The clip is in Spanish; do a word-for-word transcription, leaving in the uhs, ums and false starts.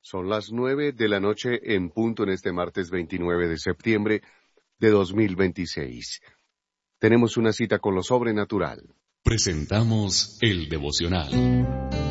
Son las nueve de la noche en punto en este martes veintinueve de septiembre de dos mil veintiséis. Tenemos una cita con lo sobrenatural. Presentamos el devocional.